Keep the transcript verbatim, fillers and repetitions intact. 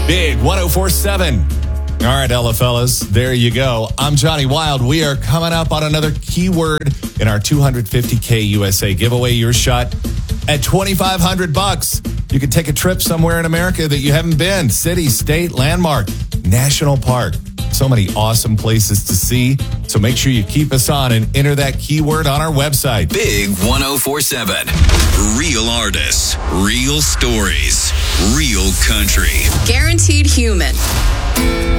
Big one oh four point seven. All right, Ella fellas, there you go. I'm Johnny Wild. We are coming up on another keyword in our two hundred fifty K U S A giveaway. Your shot at twenty-five hundred bucks. You can take a trip somewhere in America that you haven't been. City, state, landmark, national park. So many awesome places to see. So make sure you keep us on and enter that keyword on our website. Big one oh four point seven. Real artists, real stories, real country. Guaranteed human.